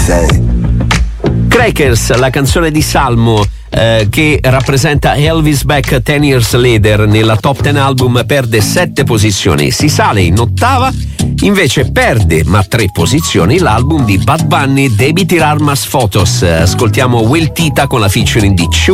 Crackers, la canzone di Salmo che rappresenta Elvis Back 10 Years Later nella top 10 album, perde 7 posizioni, si sale in ottava, invece perde ma 3 posizioni l'album di Bad Bunny, Debiti Armas Photos. Ascoltiamo Will Tita con la featuring di